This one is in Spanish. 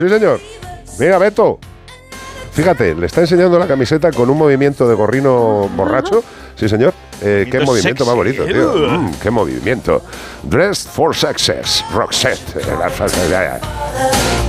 Sí, señor. Mira, Beto. Fíjate, le está enseñando la camiseta con un movimiento de gorrino borracho. Sí, señor. Qué movimiento más bonito, tío. Qué movimiento. Dressed for Success. Roxette.